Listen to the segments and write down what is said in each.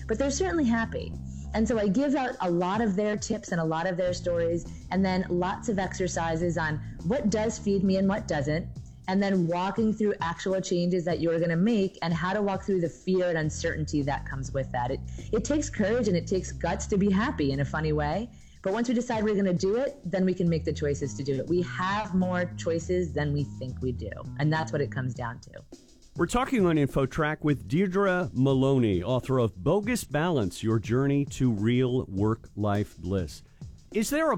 but they're certainly happy. And so I give out a lot of their tips and a lot of their stories, and then lots of exercises on what does feed me and what doesn't, and then walking through actual changes that you're going to make and how to walk through the fear and uncertainty that comes with that. It takes courage and it takes guts to be happy in a funny way. But once we decide we're going to do it, then we can make the choices to do it. We have more choices than we think we do. And that's what it comes down to. We're talking on InfoTrack with Deirdre Maloney, author of Bogus Balance, Your Journey to Real Work-Life Bliss. Is there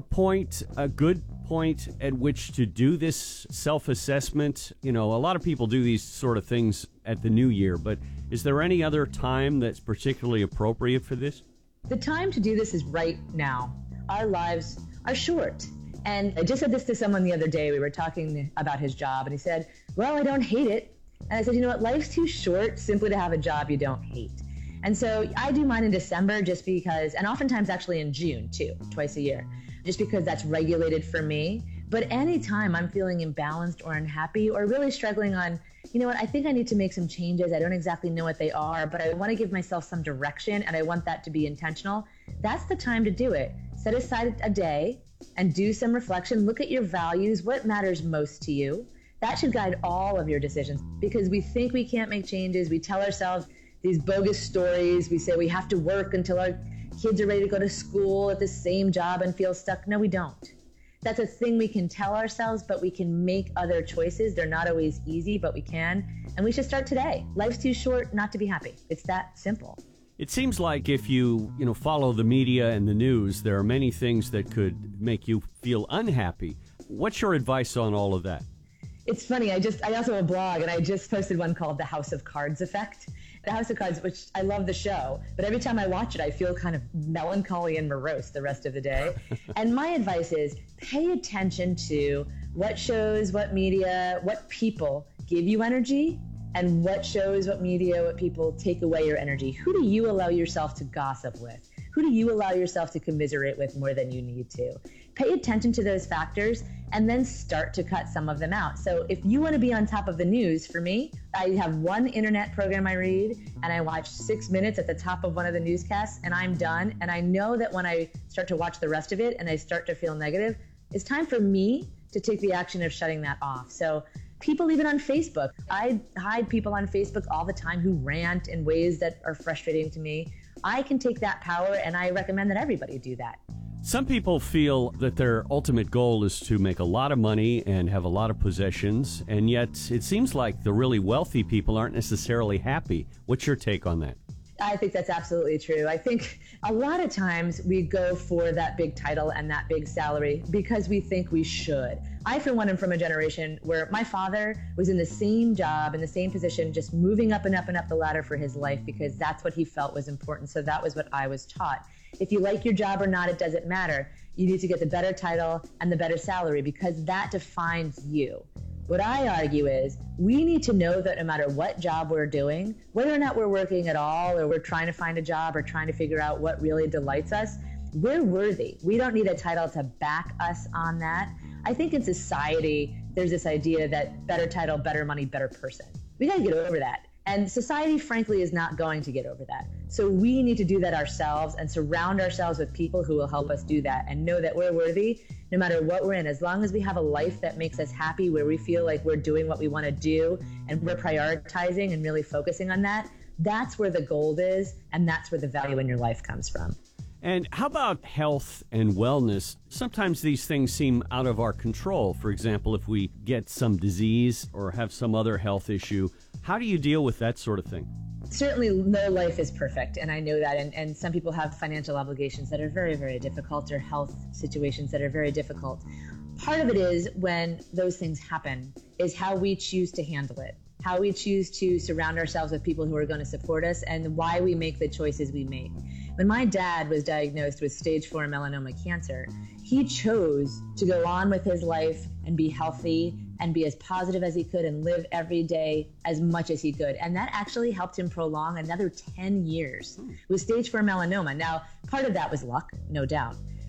a good point at which to do this self-assessment? You know, a lot of people do these sort of things at the new year, but is there any other time that's particularly appropriate for this? The time to do this is right now. Our lives are short. And I just said this to someone the other day. We were talking about his job, and he said, well, I don't hate it. And I said, you know what, life's too short simply to have a job you don't hate. And so I do mine in December just because, and oftentimes actually in June too, twice a year, just because that's regulated for me. But anytime I'm feeling imbalanced or unhappy or really struggling on, you know what, I think I need to make some changes. I don't exactly know what they are, but I want to give myself some direction and I want that to be intentional. That's the time to do it. Set aside a day and do some reflection. Look at your values. What matters most to you? That should guide all of your decisions, because we think we can't make changes. We tell ourselves these bogus stories. We say we have to work until our kids are ready to go to school at the same job and feel stuck. No, we don't. That's a thing we can tell ourselves, but we can make other choices. They're not always easy, but we can. And we should start today. Life's too short not to be happy. It's that simple. It seems like if you follow the media and the news, there are many things that could make you feel unhappy. What's your advice on all of that? It's funny. I also have a blog, and I just posted one called The House of Cards Effect. The House of Cards, which I love the show, but every time I watch it, I feel kind of melancholy and morose the rest of the day. And my advice is pay attention to what shows, what media, what people give you energy, and what shows, what media, what people take away your energy. Who do you allow yourself to gossip with? Who do you allow yourself to commiserate with more than you need to? Pay attention to those factors and then start to cut some of them out. So if you want to be on top of the news, for me, I have one internet program I read and I watch 6 minutes at the top of one of the newscasts and I'm done. And I know that when I start to watch the rest of it and I start to feel negative, it's time for me to take the action of shutting that off. So people even on Facebook, I hide people on Facebook all the time who rant in ways that are frustrating to me. I can take that power, and I recommend that everybody do that. Some people feel that their ultimate goal is to make a lot of money and have a lot of possessions, and yet it seems like the really wealthy people aren't necessarily happy. What's your take on that? I think that's absolutely true. I think a lot of times we go for that big title and that big salary because we think we should. I, for one, am from a generation where my father was in the same job, in the same position, just moving up and up and up the ladder for his life because that's what he felt was important. So that was what I was taught. If you like your job or not, it doesn't matter. You need to get the better title and the better salary because that defines you. What I argue is we need to know that no matter what job we're doing, whether or not we're working at all or we're trying to find a job or trying to figure out what really delights us, we're worthy. We don't need a title to back us on that. I think in society, there's this idea that better title, better money, better person. We got to get over that. And society, frankly, is not going to get over that. So we need to do that ourselves and surround ourselves with people who will help us do that and know that we're worthy no matter what we're in. As long as we have a life that makes us happy, where we feel like we're doing what we want to do and we're prioritizing and really focusing on that, that's where the gold is, and that's where the value in your life comes from. And how about health and wellness? Sometimes these things seem out of our control. For example, if we get some disease or have some other health issue, how do you deal with that sort of thing? Certainly no life is perfect, and I know that, and some people have financial obligations that are very, very difficult or health situations that are very difficult. Part of it is when those things happen is how we choose to handle it, how we choose to surround ourselves with people who are going to support us, and why we make the choices we make. When my dad was diagnosed with stage 4 melanoma cancer, he chose to go on with his life and be healthy and be as positive as he could and live every day as much as he could. And that actually helped him prolong another 10 years with stage 4 melanoma. Now, part of that was luck, no doubt.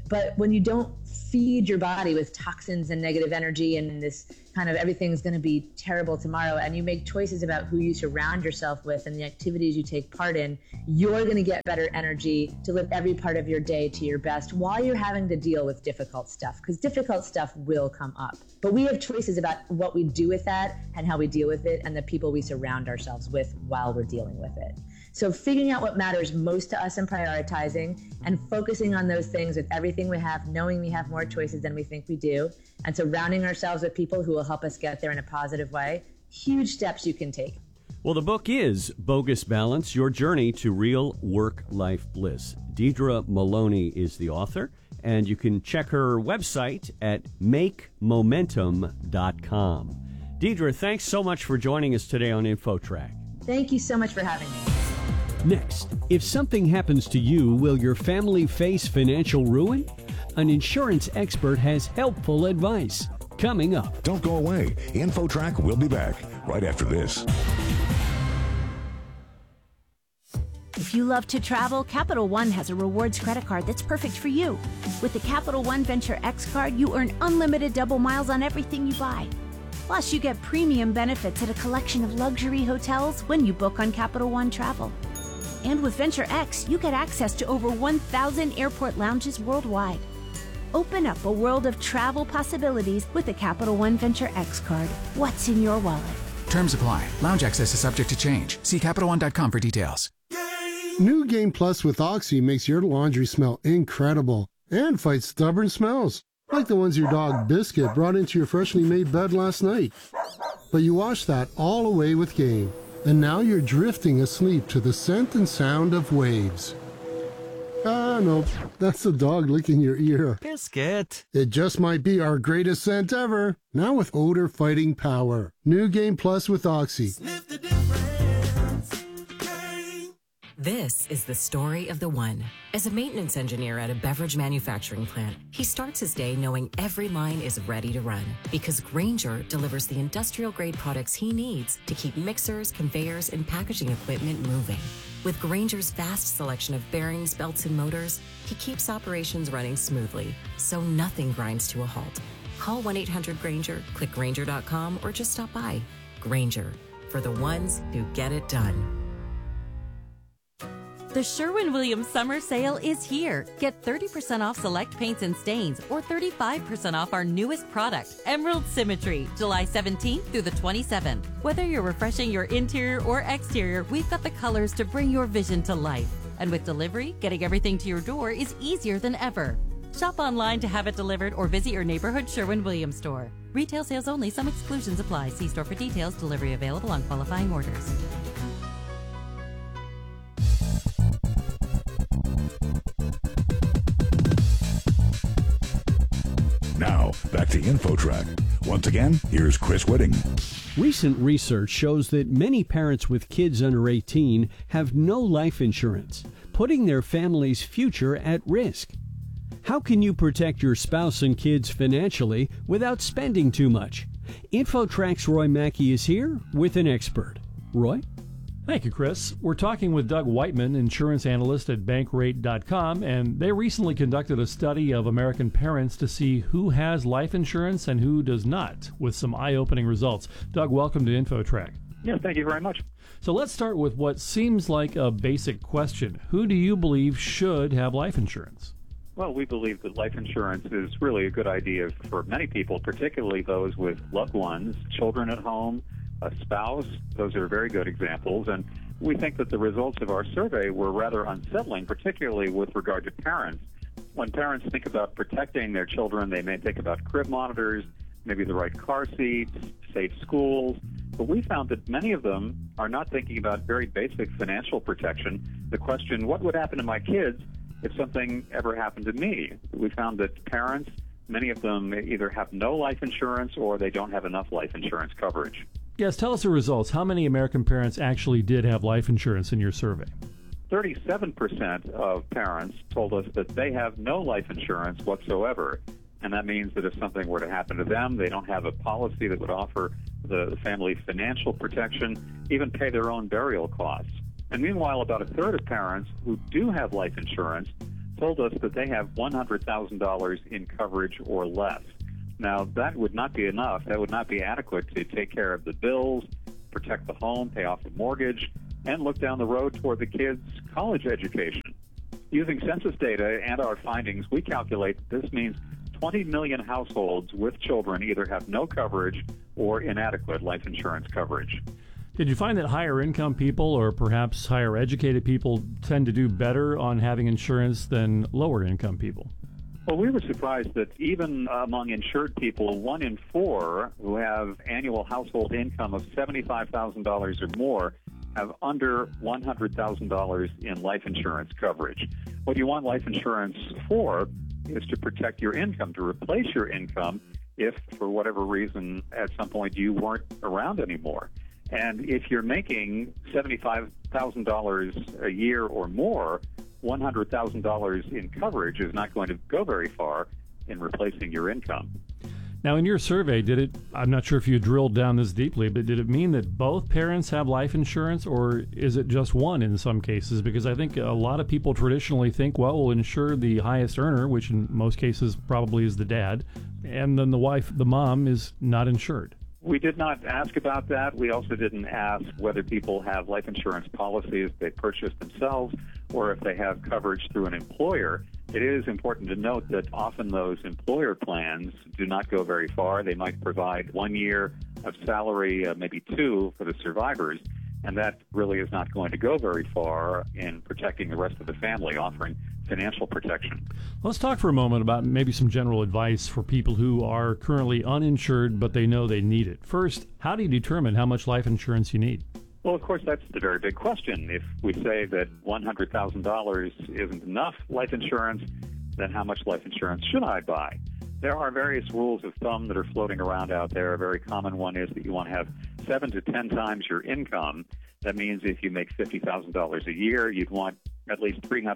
But when you don't feed your body with toxins and negative energy and this kind of everything's going to be terrible tomorrow, and you make choices about who you surround yourself with and the activities you take part in, you're going to get better energy to live every part of your day to your best while you're having to deal with difficult stuff, because difficult stuff will come up. But we have choices about what we do with that and how we deal with it and the people we surround ourselves with while we're dealing with it. So figuring out what matters most to us and prioritizing and focusing on those things with everything we have, knowing we have more choices than we think we do, and surrounding ourselves with people who will help us get there in a positive way, huge steps you can take. Well, the book is Bogus Balance, Your Journey to Real Work-Life Bliss. Deidre Maloney is the author, and you can check her website at makemomentum.com. Deidre, thanks so much for joining us today on InfoTrack. Thank you so much for having me. Next, if something happens to you, will your family face financial ruin? An insurance expert has helpful advice. Coming up. Don't go away. InfoTrack will be back right after this. If you love to travel, Capital One has a rewards credit card that's perfect for you. With the Capital One Venture X card, you earn unlimited double miles on everything you buy. Plus, you get premium benefits at a collection of luxury hotels when you book on Capital One Travel. And with Venture X, you get access to over 1,000 airport lounges worldwide. Open up a world of travel possibilities with the Capital One Venture X card. What's in your wallet? Terms apply. Lounge access is subject to change. See CapitalOne.com for details. New Game Plus with Oxy makes your laundry smell incredible and fights stubborn smells, like the ones your dog Biscuit brought into your freshly made bed last night. But you wash that all away with Game, and now you're drifting asleep to the scent and sound of waves. Ah, nope, that's the dog licking your ear. Biscuit. It just might be our greatest scent ever, now with odor fighting power. New Game Plus with Oxy. Sniff the difference. This is the story of the one. As a maintenance engineer at a beverage manufacturing plant, he starts his day knowing every line is ready to run because Grainger delivers the industrial-grade products he needs to keep mixers, conveyors, and packaging equipment moving. With Grainger's vast selection of bearings, belts, and motors, he keeps operations running smoothly, so nothing grinds to a halt. Call 1-800-GRAINGER, click Grainger.com, or just stop by. Grainger, for the ones who get it done. The Sherwin-Williams Summer Sale is here. Get 30% off select paints and stains or 35% off our newest product, Emerald Symmetry, July 17th through the 27th. Whether you're refreshing your interior or exterior, we've got the colors to bring your vision to life. And with delivery, getting everything to your door is easier than ever. Shop online to have it delivered or visit your neighborhood Sherwin-Williams store. Retail sales only. Some exclusions apply. See store for details. Delivery available on qualifying orders. Now, back to InfoTrack. Once again, here's Chris Whitting. Recent research shows that many parents with kids under 18 have no life insurance, putting their family's future at risk. How can you protect your spouse and kids financially without spending too much? InfoTrack's Roy Mackey is here with an expert. Roy? Thank you, Chris. We're talking with Doug Whiteman, insurance analyst at Bankrate.com, and they recently conducted a study of American parents to see who has life insurance and who does not, with some eye-opening results. Doug, welcome to InfoTrack. Yeah, thank you very much. So let's start with what seems like a basic question. Who do you believe should have life insurance? Well, we believe that life insurance is really a good idea for many people, particularly those with loved ones, children at home, a spouse. Those are very good examples. And we think that the results of our survey were rather unsettling, particularly with regard to parents. When parents think about protecting their children, they may think about crib monitors, maybe the right car seats, safe schools. But we found that many of them are not thinking about very basic financial protection. The question, what would happen to my kids if something ever happened to me? We found that parents, many of them either have no life insurance or they don't have enough life insurance coverage. Yes, tell us the results. How many American parents actually did have life insurance in your survey? 37% of parents told us that they have no life insurance whatsoever. And that means that if something were to happen to them, they don't have a policy that would offer the family financial protection, even pay their own burial costs. And meanwhile, about a third of parents who do have life insurance told us that they have $100,000 in coverage or less. Now, that would not be enough. That would not be adequate to take care of the bills, protect the home, pay off the mortgage, and look down the road toward the kids' college education. Using census data and our findings, we calculate that this means 20 million households with children either have no coverage or inadequate life insurance coverage. Did you find that higher income people or perhaps higher educated people tend to do better on having insurance than lower income people? Well, we were surprised that even among insured people, 1 in 4 who have annual household income of $75,000 or more have under $100,000 in life insurance coverage. What you want life insurance for is to protect your income, to replace your income if, for whatever reason, at some point you weren't around anymore. And if you're making $75,000 a year or more, $100,000 in coverage is not going to go very far in replacing your income. Now, in your survey, I'm not sure if you drilled down this deeply, but did it mean that both parents have life insurance, or is it just one in some cases? Because I think a lot of people traditionally think, well, we'll insure the highest earner, which in most cases probably is the dad, and then the mom, is not insured. We did not ask about that. We also didn't ask whether people have life insurance policies they purchased themselves or if they have coverage through an employer. It is important to note that often those employer plans do not go very far. They might provide 1 year of salary, maybe 2 for the survivors, and that really is not going to go very far in protecting the rest of the family, offering financial protection. Let's talk for a moment about maybe some general advice for people who are currently uninsured, but they know they need it. First, how do you determine how much life insurance you need? Well, of course, that's the very big question. If we say that $100,000 isn't enough life insurance, then how much life insurance should I buy? There are various rules of thumb that are floating around out there. A very common one is that you want to have 7 to 10 times your income. That means if you make $50,000 a year, you'd want at least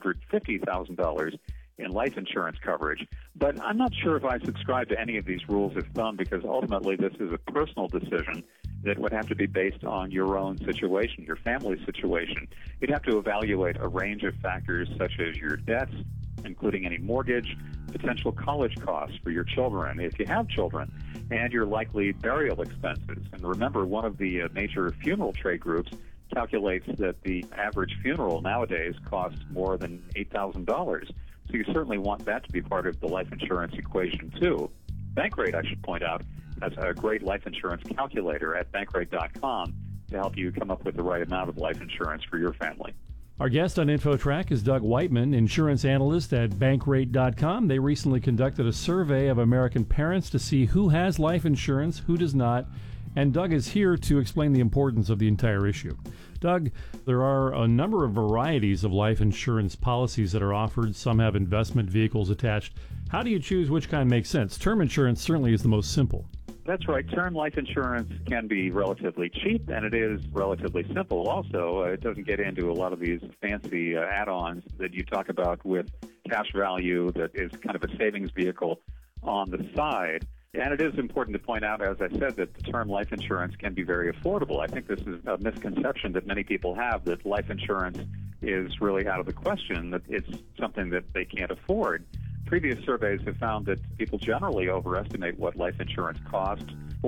$350,000 in life insurance coverage. But I'm not sure if I subscribe to any of these rules of thumb, because ultimately this is a personal decision that would have to be based on your own situation, your family situation. You'd have to evaluate a range of factors such as your debts, including any mortgage, potential college costs for your children, if you have children, and your likely burial expenses. And remember, one of the major funeral trade groups calculates that the average funeral nowadays costs more than $8,000. So you certainly want that to be part of the life insurance equation, too. Bankrate, I should point out, has a great life insurance calculator at Bankrate.com to help you come up with the right amount of life insurance for your family. Our guest on InfoTrack is Doug Whiteman, insurance analyst at Bankrate.com. They recently conducted a survey of American parents to see who has life insurance, who does not, and Doug is here to explain the importance of the entire issue. Doug, there are a number of varieties of life insurance policies that are offered. Some have investment vehicles attached. How do you choose which kind makes sense? Term insurance certainly is the most simple. That's right. Term life insurance can be relatively cheap, and it is relatively simple also. It doesn't get into a lot of these fancy add-ons that you talk about with cash value that is kind of a savings vehicle on the side. And it is important to point out, as I said, that the term life insurance can be very affordable. I think this is a misconception that many people have, that life insurance is really out of the question, that it's something that they can't afford. Previous surveys have found that people generally overestimate what life insurance costs.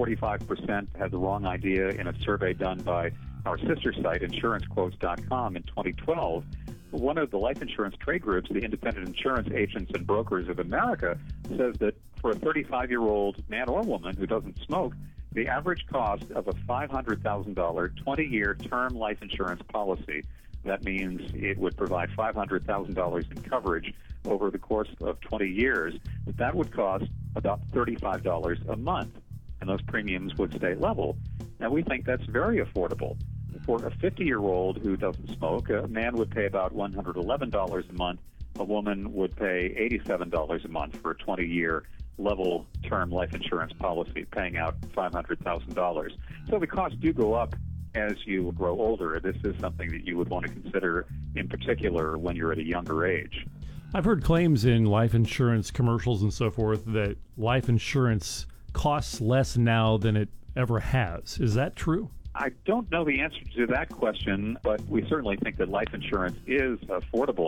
45% had the wrong idea in a survey done by our sister site, insurancequotes.com, in 2012. One of the life insurance trade groups, the Independent Insurance Agents and Brokers of America, says that for a 35-year-old man or woman who doesn't smoke, the average cost of a $500,000 20-year term life insurance policy, that means it would provide $500,000 in coverage over the course of 20 years, that would cost about $35 a month, and those premiums would stay level. Now, we think that's very affordable. For a 50-year-old who doesn't smoke, a man would pay about $111 a month. A woman would pay $87 a month for a 20-year level term life insurance policy, paying out $500,000. So the costs do go up as you grow older. This is something that you would want to consider in particular when you're at a younger age. I've heard claims in life insurance commercials and so forth that life insurance costs less now than it ever has. Is that true? I don't know the answer to that question, but we certainly think that life insurance is affordable.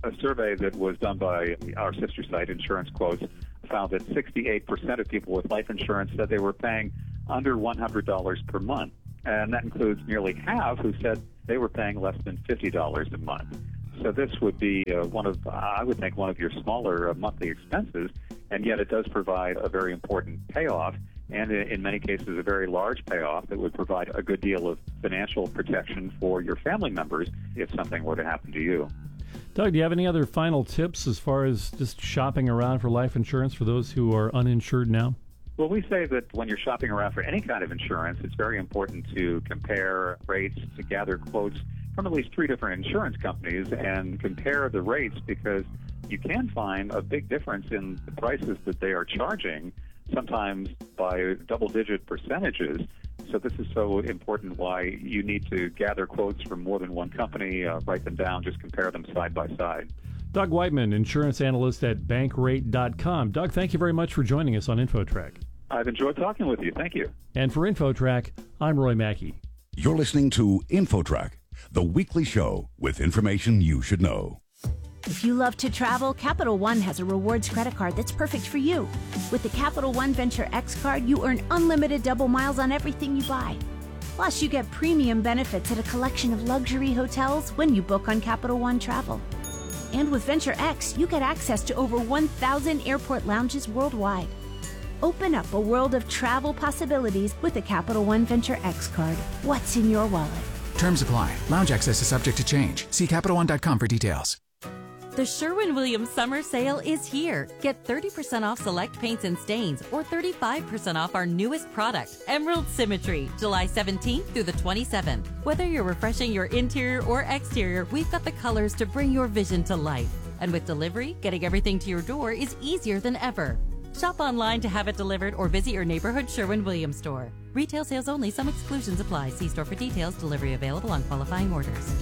A survey that was done by our sister site, Insurance Quotes, found that 68% of people with life insurance said they were paying under $100 per month. And that includes nearly half who said they were paying less than $50 a month. So this would be one of your smaller monthly expenses, and yet it does provide a very important payoff, and in many cases a very large payoff that would provide a good deal of financial protection for your family members if something were to happen to you. Doug, do you have any other final tips as far as just shopping around for life insurance for those who are uninsured now? Well, we say that when you're shopping around for any kind of insurance, it's very important to compare rates, to gather quotes from at least 3 different insurance companies and compare the rates, because you can find a big difference in the prices that they are charging, sometimes by double-digit percentages. So this is so important why you need to gather quotes from more than one company, write them down, just compare them side by side. Doug Whiteman, insurance analyst at bankrate.com. Doug, thank you very much for joining us on InfoTrack. I've enjoyed talking with you. Thank you. And for InfoTrack, I'm Roy Mackey. You're listening to InfoTrack, the weekly show with information you should know. If you love to travel, Capital One has a rewards credit card that's perfect for you. With the Capital One Venture X card, you earn unlimited double miles on everything you buy. Plus, you get premium benefits at a collection of luxury hotels when you book on Capital One Travel. And with Venture X, you get access to over 1,000 airport lounges worldwide. Open up a world of travel possibilities with the Capital One Venture X card. What's in your wallet? Terms apply. Lounge access is subject to change. See CapitalOne.com for details. The Sherwin-Williams summer sale is here. Get 30% off select paints and stains or 35% off our newest product, Emerald Symmetry, July 17th through the 27th. Whether you're refreshing your interior or exterior, we've got the colors to bring your vision to life. And with delivery, getting everything to your door is easier than ever. Shop online to have it delivered or visit your neighborhood Sherwin-Williams store. Retail sales only. Some exclusions apply. See store for details. Delivery available on qualifying orders.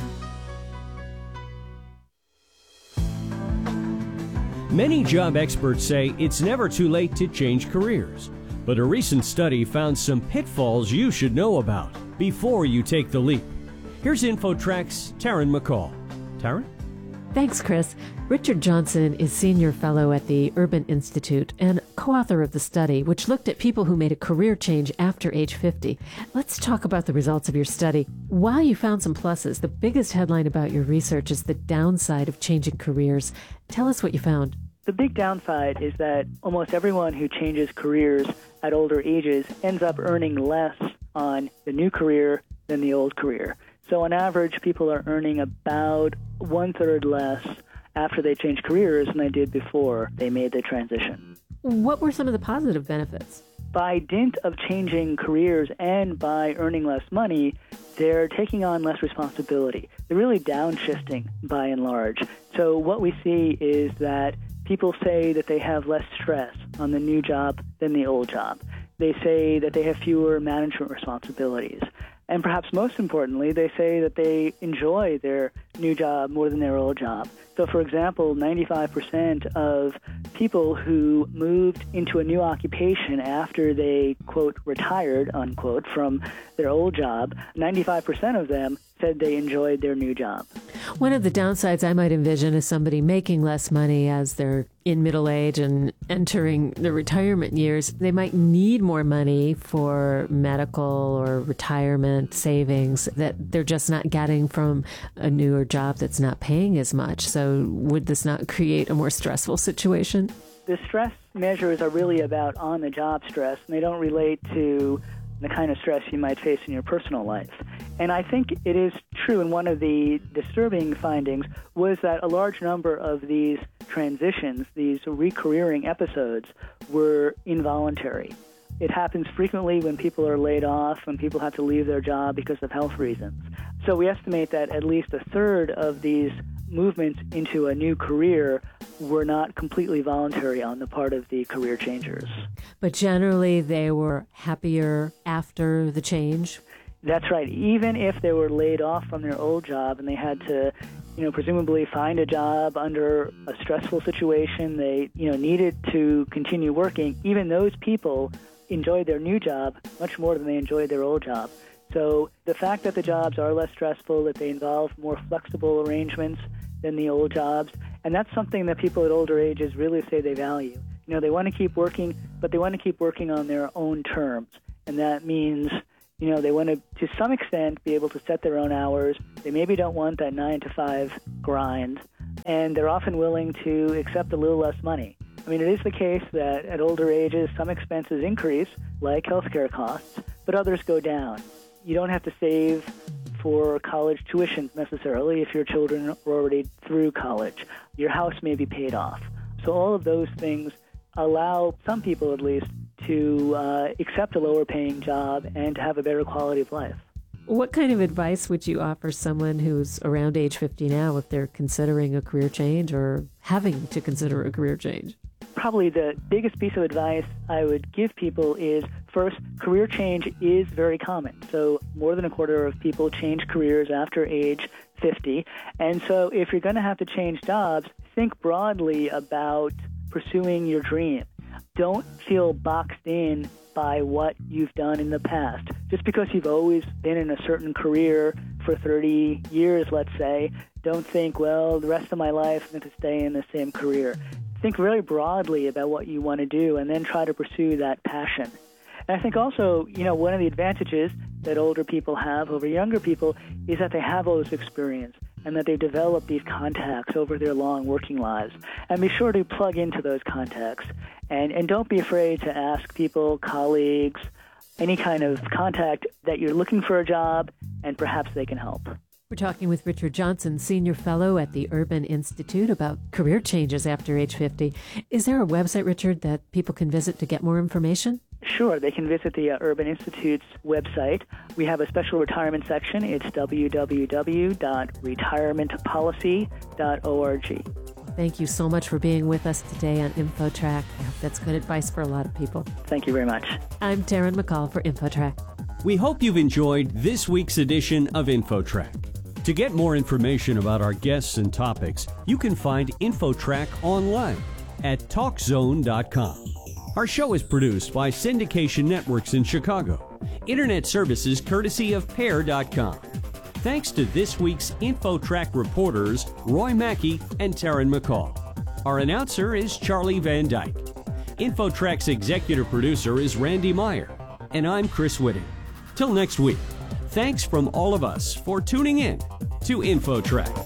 Many job experts say it's never too late to change careers, but a recent study found some pitfalls you should know about before you take the leap. Here's InfoTrack's Taryn McCall. Taryn? Thanks, Chris. Richard Johnson is Senior Fellow at the Urban Institute and co-author of the study, which looked at people who made a career change after age 50. Let's talk about the results of your study. While you found some pluses, the biggest headline about your research is the downside of changing careers. Tell us what you found. The big downside is that almost everyone who changes careers at older ages ends up earning less on the new career than the old career. So on average, people are earning about 1/3 less after they change careers than they did before they made the transition. What were some of the positive benefits? By dint of changing careers and by earning less money, they're taking on less responsibility. They're really downshifting by and large. So what we see is that people say that they have less stress on the new job than the old job. They say that they have fewer management responsibilities. And perhaps most importantly, they say that they enjoy their new job more than their old job. So, for example, 95% of people who moved into a new occupation after they, quote, retired, unquote, from their old job, 95% of them said they enjoyed their new job. One of the downsides I might envision is somebody making less money as they're in middle age and entering the retirement years. They might need more money for medical or retirement savings that they're just not getting from a newer job that's not paying as much. So would this not create a more stressful situation? The stress measures are really about on-the-job stress, and they don't relate to the kind of stress you might face in your personal life. And I think it is true, and one of the disturbing findings was that a large number of these transitions, these recareering episodes, were involuntary. It happens frequently when people are laid off, when people have to leave their job because of health reasons. So we estimate that at least 1/3 of these movements into a new career were not completely voluntary on the part of the career changers. But generally, they were happier after the change? That's right. Even if they were laid off from their old job and they had to, presumably find a job under a stressful situation, they, needed to continue working, even those people enjoyed their new job much more than they enjoyed their old job. So the fact that the jobs are less stressful, that they involve more flexible arrangements, than the old jobs. And that's something that people at older ages really say they value. You know, they want to keep working, but they want to keep working on their own terms. And that means, you know, they want to some extent, be able to set their own hours. They maybe don't want that 9-to-5 grind. And they're often willing to accept a little less money. I mean, it is the case that at older ages, some expenses increase, like healthcare costs, but others go down. You don't have to save for college tuition necessarily if your children are already through college. Your house may be paid off. So all of those things allow some people at least to accept a lower paying job and to have a better quality of life. What kind of advice would you offer someone who's around age 50 now if they're considering a career change or having to consider a career change? Probably the biggest piece of advice I would give people is, first, career change is very common. So more than a quarter of people change careers after age 50. And so if you're going to have to change jobs, think broadly about pursuing your dream. Don't feel boxed in by what you've done in the past. Just because you've always been in a certain career for 30 years, let's say, don't think, well, the rest of my life I'm going to stay in the same career. Think very broadly about what you want to do and then try to pursue that passion. And I think also, you know, one of the advantages that older people have over younger people is that they have all this experience and that they develop these contacts over their long working lives. And be sure to plug into those contacts. And don't be afraid to ask people, colleagues, any kind of contact that you're looking for a job, and perhaps they can help. We're talking with Richard Johnson, Senior Fellow at the Urban Institute, about career changes after age 50. Is there a website, Richard, that people can visit to get more information? Sure. They can visit the Urban Institute's website. We have a special retirement section. It's www.retirementpolicy.org. Thank you so much for being with us today on InfoTrack. I hope that's good advice for a lot of people. Thank you very much. I'm Taryn McCall for InfoTrack. We hope you've enjoyed this week's edition of InfoTrack. To get more information about our guests and topics, you can find InfoTrack online at TalkZone.com. Our show is produced by Syndication Networks in Chicago. Internet services courtesy of Pair.com. Thanks to this week's InfoTrack reporters, Roy Mackey and Taryn McCall. Our announcer is Charlie Van Dyke. InfoTrack's executive producer is Randy Meyer. And I'm Chris Whitting. Till next week, thanks from all of us for tuning in to InfoTrack.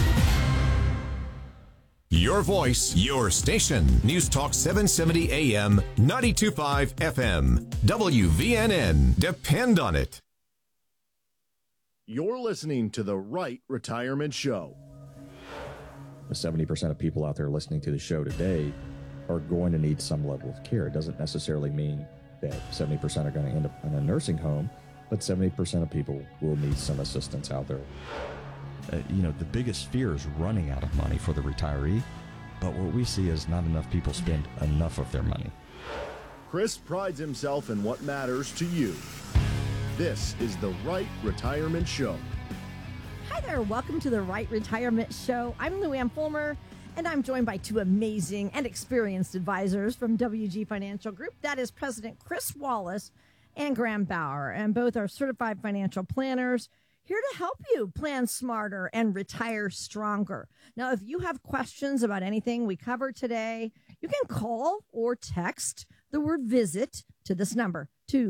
Your voice, your station. News Talk 770 AM, 92.5 FM. WVNN. Depend on it. You're listening to The Right Retirement Show. 70% of people out there listening to the show today are going to need some level of care. It doesn't necessarily mean that 70% are going to end up in a nursing home, but 70% of people will need some assistance out there. The biggest fear is running out of money for the retiree, but what we see is not enough people spend enough of their money. Chris prides himself in what matters to you. This is The Right Retirement Show. Hi there. Welcome to The Right Retirement Show. I'm Luann Fulmer, and I'm joined by two amazing and experienced advisors from WG Financial Group. That is President Chris Wallace and Graham Bauer, and both are certified financial planners here to help you plan smarter and retire stronger. Now, if you have questions about anything we covered today, you can call or text the word VISIT to this number,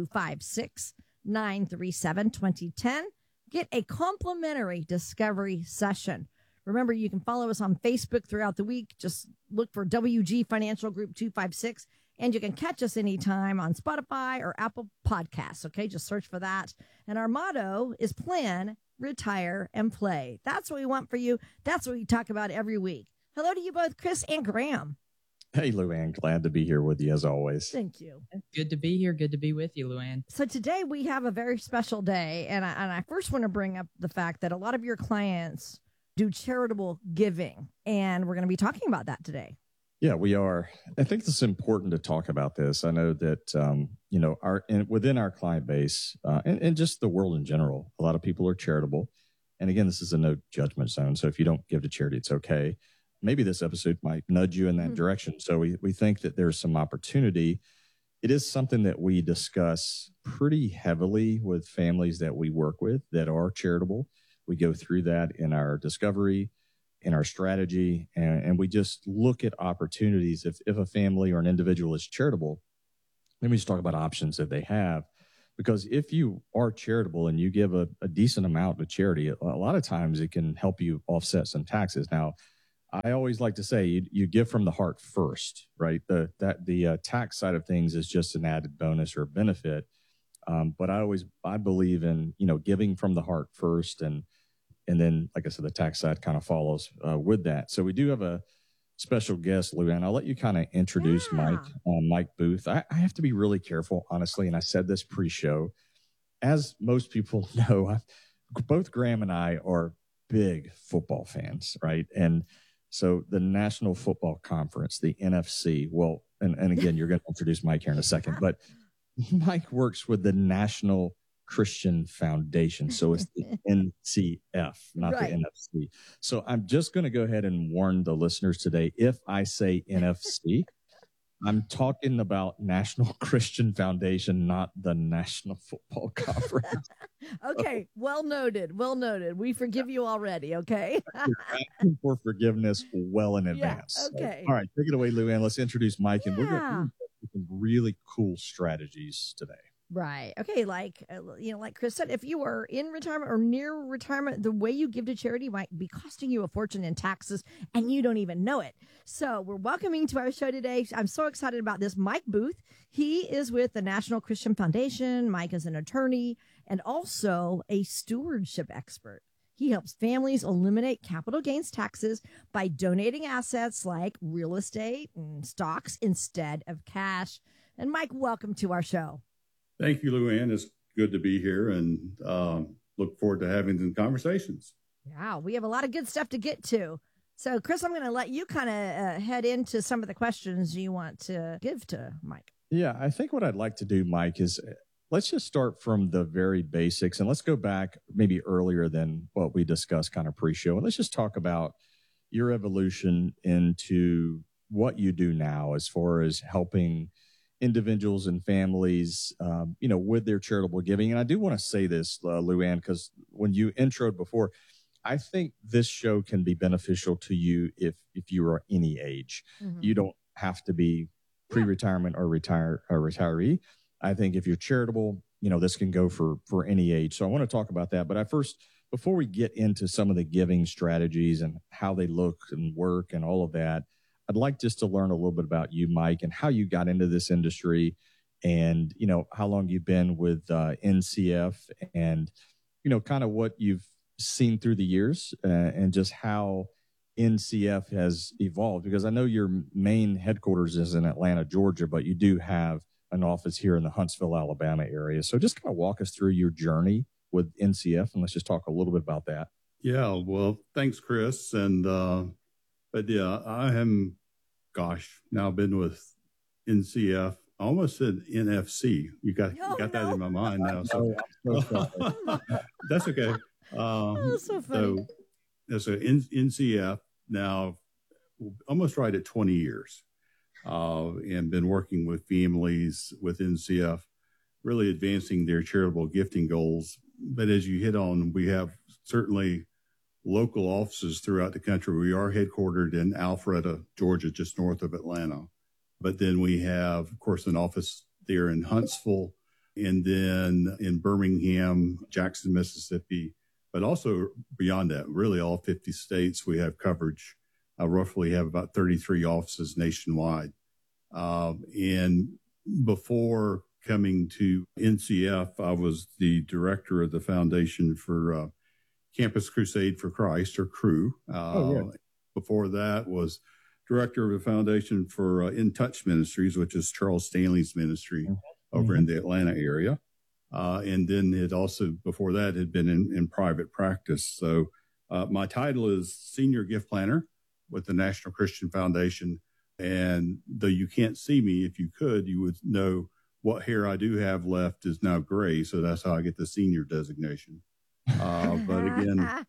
256-937-2010. Get a complimentary discovery session. Remember, you can follow us on Facebook throughout the week. Just look for WG Financial Group 256, and you can catch us anytime on Spotify or Apple Podcasts. Okay, just search for that. And our motto is plan, retire, and play. That's what we want for you. That's what we talk about every week. Hello to you both, Chris and Graham. Hey, Luann, glad to be here with you as always. Thank you. Good to be here. Good to be with you, Luann. So today we have a very special day, and I first want to bring up the fact that a lot of your clients do charitable giving, and we're going to be talking about that today. Yeah, we are. I think it's important to talk about this. I know that, within our client base and just the world in general, a lot of people are charitable. And again, this is a no judgment zone. So if you don't give to charity, it's okay. Maybe this episode might nudge you in that direction. So we think that there's some opportunity. It is something that we discuss pretty heavily with families that we work with that are charitable. We go through that in our discovery in our strategy, and we just look at opportunities. If a family or an individual is charitable, let me just talk about options that they have. Because if you are charitable and you give a decent amount to charity, a lot of times it can help you offset some taxes. Now, I always like to say you give from the heart first, right? The tax side of things is just an added bonus or benefit. But I believe in, giving from the heart first, and then, like I said, the tax side kind of follows with that. So we do have a special guest, Luann. I'll let you kind of introduce Mike Booth. I have to be really careful, honestly, and I said this pre-show. As most people know, both Graham and I are big football fans, right? And so the National Football Conference, the NFC, well, and again, you're going to introduce Mike here in a second, but Mike works with the National Christian Foundation. So it's the NCF, not the NFC. So I'm just going to go ahead and warn the listeners today. If I say NFC, I'm talking about National Christian Foundation, not the National Football Conference. Okay. Well noted. Well noted. We forgive you already. Okay. You're asking for forgiveness well in advance. Okay. So, all right. Take it away, Luann. Let's introduce Mike. And we're going to do some really cool strategies today. Right. Okay. Like Chris said, if you are in retirement or near retirement, the way you give to charity might be costing you a fortune in taxes and you don't even know it. So we're welcoming to our show today. I'm so excited about this. Mike Booth. He is with the National Christian Foundation. Mike is an attorney and also a stewardship expert. He helps families eliminate capital gains taxes by donating assets like real estate and stocks instead of cash. And Mike, welcome to our show. Thank you, Luann. It's good to be here, and look forward to having some conversations. Yeah, we have a lot of good stuff to get to. So, Chris, I'm going to let you kind of head into some of the questions you want to give to Mike. Yeah, I think what I'd like to do, Mike, is let's just start from the very basics, and let's go back maybe earlier than what we discussed kind of pre-show, and let's just talk about your evolution into what you do now as far as helping individuals and families, with their charitable giving. And I do want to say this, Luann, because when you introed before, I think this show can be beneficial to you if you are any age. Mm-hmm. You don't have to be pre-retirement or retiree. I think if you're charitable, this can go for any age. So I want to talk about that. But before we get into some of the giving strategies and how they look and work and all of that, I'd like just to learn a little bit about you, Mike, and how you got into this industry and, how long you've been with NCF and, kind of what you've seen through the years and just how NCF has evolved. Because I know your main headquarters is in Atlanta, Georgia, but you do have an office here in the Huntsville, Alabama area. So just kind of walk us through your journey with NCF, and let's just talk a little bit about that. Yeah, well, thanks, Chris. And, but yeah, I am, now been with NCF, almost said NFC. You got that in my mind now. So that's okay. So funny. So NCF now almost right at 20 years, and been working with families with NCF, really advancing their charitable gifting goals. But as you hit on, we have certainly local offices throughout the country. We are headquartered in Alpharetta, Georgia, just north of Atlanta. But then we have, of course, an office there in Huntsville, and then in Birmingham, Jackson, Mississippi, but also beyond that, really all 50 states we have coverage. Roughly have about 33 offices nationwide. And before coming to NCF, I was the director of the Foundation for Campus Crusade for Christ, or CRU. Before that was director of the Foundation for In Touch Ministries, which is Charles Stanley's ministry over in the Atlanta area. And then it also, before that, had been in private practice. So my title is Senior Gift Planner with the National Christian Foundation. And though you can't see me, if you could, you would know what hair I do have left is now gray. So that's how I get the senior designation. But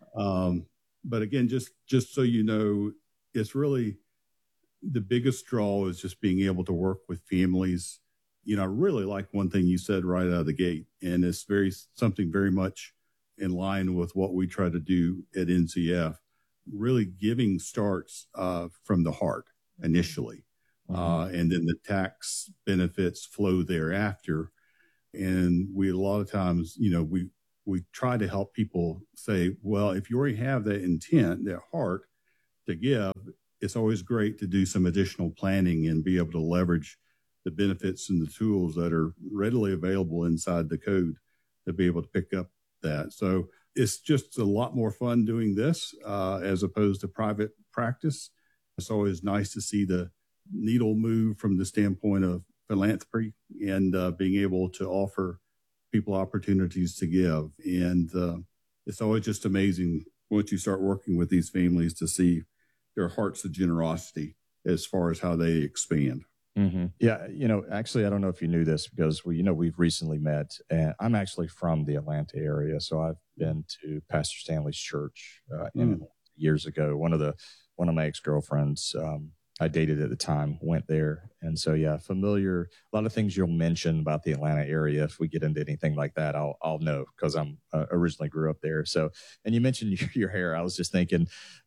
again, just so you know, it's really the biggest draw is just being able to work with families. I really like one thing you said right out of the gate, and it's something very much in line with what we try to do at NCF. really giving starts from the heart initially. And then the tax benefits flow thereafter. And we, a lot of times, we try to help people say, well, if you already have that intent, that heart to give, it's always great to do some additional planning and be able to leverage the benefits and the tools that are readily available inside the code to be able to pick up that. So it's just a lot more fun doing this as opposed to private practice. It's always nice to see the needle move from the standpoint of philanthropy and being able to offer people opportunities to give. And it's always just amazing once you start working with these families to see their hearts of generosity as far as how they expand. Mm-hmm. Yeah. Actually, I don't know if you knew this because we've recently met, and I'm actually from the Atlanta area. So I've been to Pastor Stanley's church years ago. One of my ex-girlfriends, I dated at the time, went there. And so, yeah, familiar. A lot of things you'll mention about the Atlanta area. If we get into anything like that, I'll know because I'm originally grew up there. So, and you mentioned your hair. I was just thinking,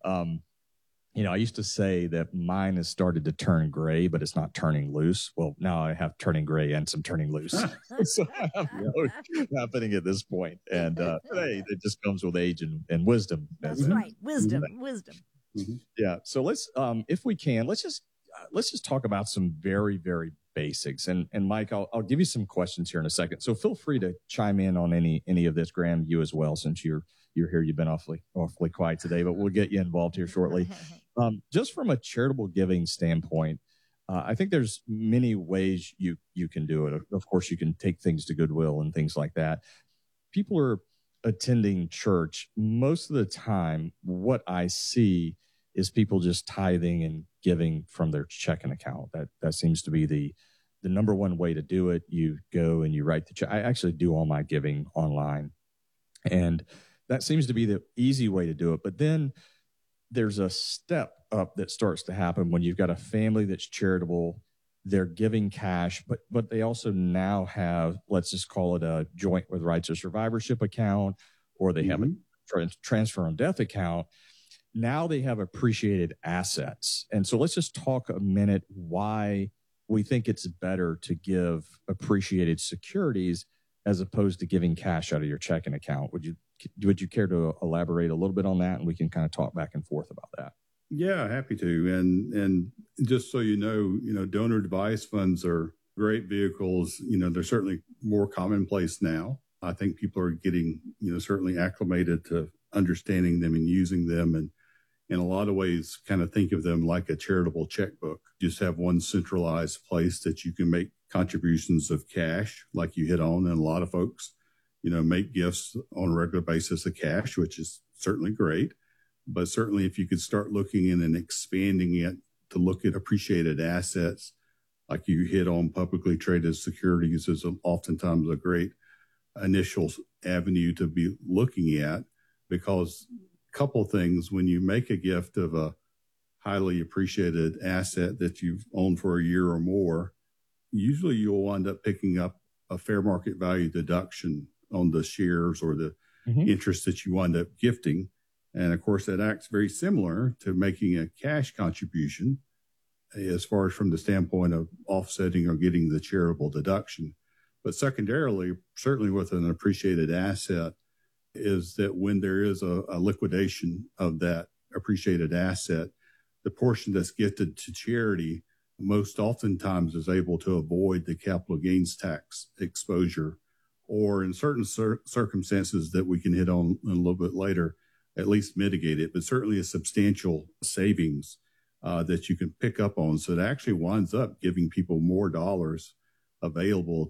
I used to say that mine has started to turn gray, but it's not turning loose. Well, now I have turning gray and some turning loose. So I'm happening at this point. And hey, it just comes with age and wisdom. That's right. Wisdom. Mm-hmm. Yeah. So let's, if we can, let's just talk about some very, very basics. And Mike, I'll give you some questions here in a second. So feel free to chime in on any of this. Graham, you as well, since you're here. You've been awfully quiet today, but we'll get you involved here shortly. Just from a charitable giving standpoint, I think there's many ways you can do it. Of course, you can take things to Goodwill and things like that. People are attending church. Most of the time, what I see is people just tithing and giving from their checking account. That seems to be the number one way to do it. You go and you write the check. I actually do all my giving online, and that seems to be the easy way to do it. But then there's a step up that starts to happen when you've got a family that's charitable. They're giving cash, but they also now have, let's just call it a joint with rights of survivorship account, or they have a transfer on death account. Now they have appreciated assets. And so let's just talk a minute why we think it's better to give appreciated securities as opposed to giving cash out of your checking account. Would you care to elaborate a little bit on that, and we can kind of talk back and forth about that? Yeah, happy to. And just so you know, donor advised funds are great vehicles. They're certainly more commonplace now. I think people are getting, certainly acclimated to understanding them and using them. And in a lot of ways, kind of think of them like a charitable checkbook. Just have one centralized place that you can make contributions of cash, like you hit on. And a lot of folks, make gifts on a regular basis of cash, which is certainly great. But certainly if you could start looking in and expanding it to look at appreciated assets, like you hit on, publicly traded securities is oftentimes a great initial avenue to be looking at, because a couple things, when you make a gift of a highly appreciated asset that you've owned for a year or more, usually you'll wind up picking up a fair market value deduction on the shares or the interest that you wind up gifting. And of course, that acts very similar to making a cash contribution as far as from the standpoint of offsetting or getting the charitable deduction. But secondarily, certainly with an appreciated asset, is that when there is a liquidation of that appreciated asset, the portion that's gifted to charity most oftentimes is able to avoid the capital gains tax exposure, or in certain circumstances that we can hit on a little bit later, at least mitigate it, but certainly a substantial savings that you can pick up on. So it actually winds up giving people more dollars available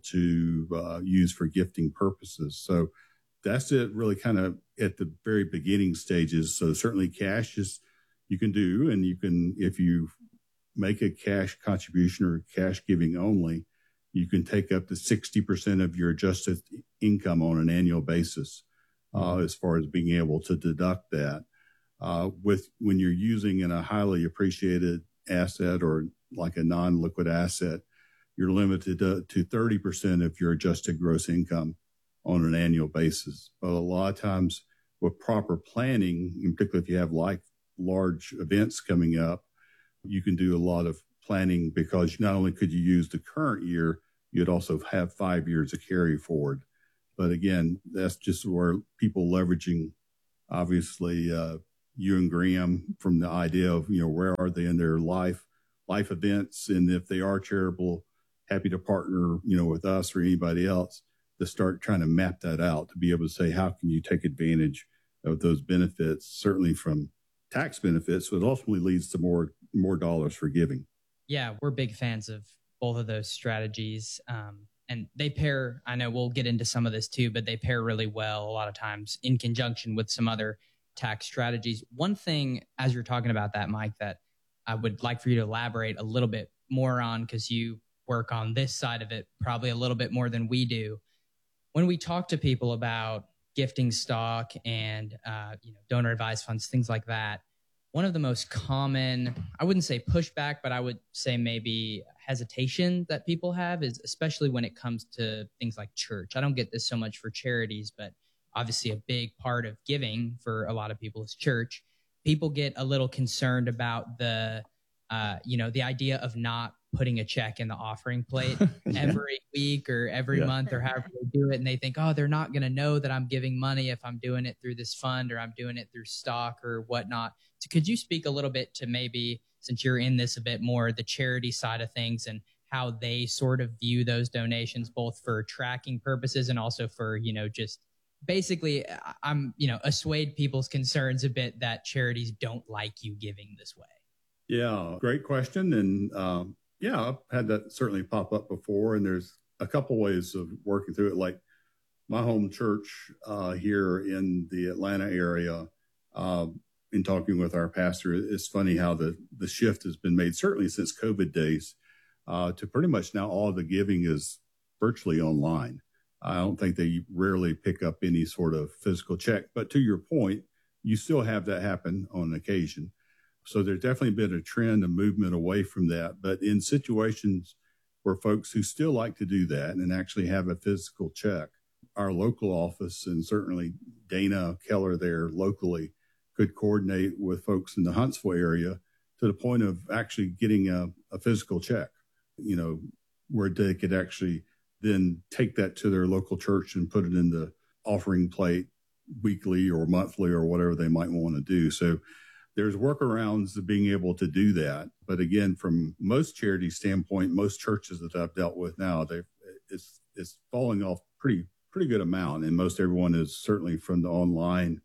to use for gifting purposes. So that's it really kind of at the very beginning stages. So certainly cash is, you can do, and you can, if you make a cash contribution or cash giving only, you can take up to 60% of your adjusted income on an annual basis. As far as being able to deduct that. When you're using in a highly appreciated asset or like a non-liquid asset, you're limited to 30% of your adjusted gross income on an annual basis. But a lot of times with proper planning, in particular if you have large events coming up, you can do a lot of planning because not only could you use the current year, you'd also have 5 years of carry forward. But again, that's just where people leveraging, obviously, you and Graham from the idea of, where are they in their life events. And if they are charitable, happy to partner, with us or anybody else to start trying to map that out, to be able to say, how can you take advantage of those benefits, certainly from tax benefits, but it ultimately leads to more dollars for giving. Yeah, we're big fans of both of those strategies. And they pair, I know we'll get into some of this too, but they pair really well a lot of times in conjunction with some other tax strategies. One thing, as you're talking about that, Mike, that I would like for you to elaborate a little bit more on, because you work on this side of it probably a little bit more than we do. When we talk to people about gifting stock and donor advised funds, things like that, one of the most common, I wouldn't say pushback, but I would say maybe hesitation that people have is especially when it comes to things like church. I don't get this so much for charities, but obviously a big part of giving for a lot of people is church. People get a little concerned about the idea of not putting a check in the offering plate every week or every month or however they do it. And they think, oh, they're not going to know that I'm giving money if I'm doing it through this fund or I'm doing it through stock or whatnot. So could you speak a little bit to maybe, since you're in this a bit more, the charity side of things and how they sort of view those donations, both for tracking purposes and also for, just basically, assuade people's concerns a bit that charities don't like you giving this way? Yeah, great question. And I've had that certainly pop up before. And there's a couple ways of working through it. Like my home church here in the Atlanta area, in talking with our pastor, it's funny how the shift has been made, certainly since COVID days, to pretty much now all the giving is virtually online. I don't think they rarely pick up any sort of physical check. But to your point, you still have that happen on occasion. So there's definitely been a trend, a movement away from that. But in situations where folks who still like to do that and actually have a physical check, our local office and certainly Dana Keller there locally could coordinate with folks in the Huntsville area to the point of actually getting a physical check, where they could actually then take that to their local church and put it in the offering plate weekly or monthly or whatever they might want to do. So there's workarounds of being able to do that. But again, from most charity standpoint, most churches that I've dealt with now, it's falling off pretty good amount. And most everyone is certainly from the online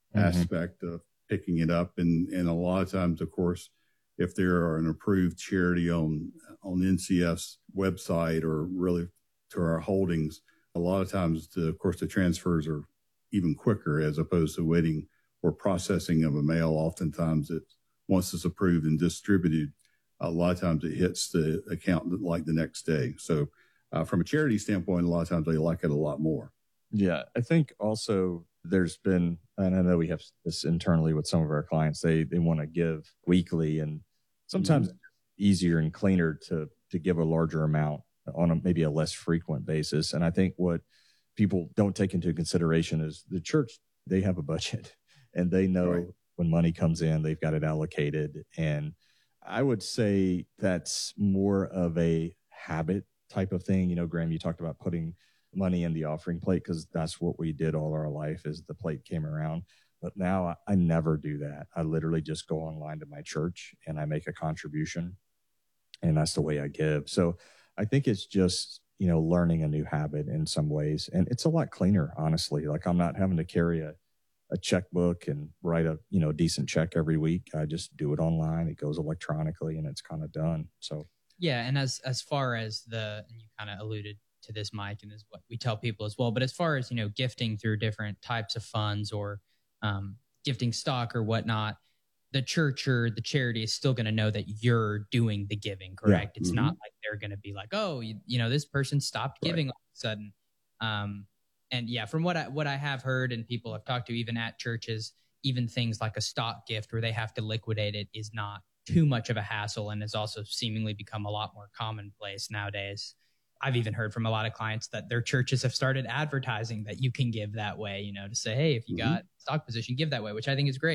aspect of picking it up. And a lot of times, of course, if there are an approved charity on NCF's website or really to our holdings, a lot of times, the transfers are even quicker as opposed to waiting or processing of a mail. Oftentimes, once it's approved and distributed, a lot of times it hits the account like the next day. So from a charity standpoint, a lot of times they like it a lot more. Yeah, I think also there's been, and I know we have this internally with some of our clients, they want to give weekly, and sometimes it's easier and cleaner to give a larger amount on maybe a less frequent basis. And I think what people don't take into consideration is the church, they have a budget and they know when money comes in, they've got it allocated. And I would say that's more of a habit type of thing. Graham, you talked about putting money in the offering plate because that's what we did all our life as the plate came around. But now I never do that. I literally just go online to my church and I make a contribution, and that's the way I give. So I think it's just, learning a new habit in some ways. And it's a lot cleaner, honestly. Like I'm not having to carry a checkbook and write a, decent check every week. I just do it online. It goes electronically and it's kind of done. So, yeah. And as far as and you kind of alluded to this, Mike, and this is what we tell people as well. But as far as, gifting through different types of funds or gifting stock or whatnot, the church or the charity is still going to know that you're doing the giving, correct? Yeah. It's not like they're going to be like, oh, this person stopped giving all of a sudden. And yeah, from what I have heard and people I've talked to, even at churches, even things like a stock gift where they have to liquidate it is not too much of a hassle and has also seemingly become a lot more commonplace nowadays. I've even heard from a lot of clients that their churches have started advertising that you can give that way, to say, hey, if you got stock position, give that way, which I think is great.